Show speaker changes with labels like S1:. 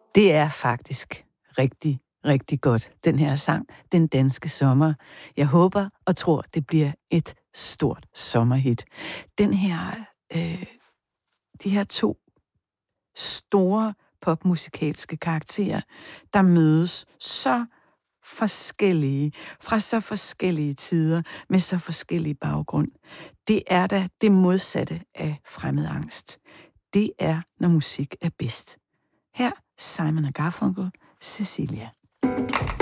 S1: Det er faktisk rigtig, rigtig godt, den her sang, Den danske sommer. Jeg håber og tror, det bliver et stort sommerhit. Den her, de her to store popmusikalske karakterer, der mødes så forskellige, fra så forskellige tider, med så forskellige baggrund. Det er da det modsatte af fremmedangst. Det er, når musik er bedst. Her Simon & Garfunkel, Cecilia.